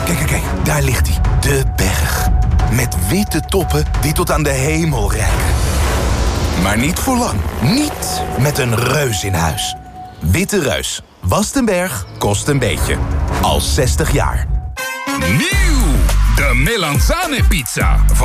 Kijk, daar ligt hij. De berg. Met witte toppen die tot aan de hemel reiken. Maar niet voor lang. Niet met een reus in huis. Witte Reus. Wast een berg, kost een beetje. Al 60 jaar. Nieuw! De Melanzane pizza.